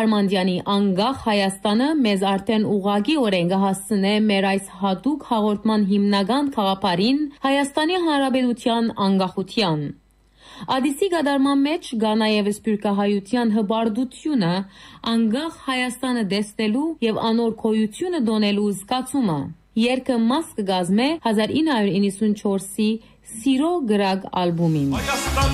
Արմանդյանի անգախ Հայաստանը մեզ արդեն ուղղակի օրեն կհասցնե մեր այս հատուկ հաղորդման հիմնական խաղապարին Հայաստանի Հանրապետության անկախության։ Ադիսի գդարման մեջ կա նաև սփյուռքահայության հբարդությունը, անկախ Հայաստանը տեսնելու եւ անոր գոյությունը դոնելու զգացումը։ Երգը մաս կգազմե 1994-ի Սիրո գրակ ալբոմին։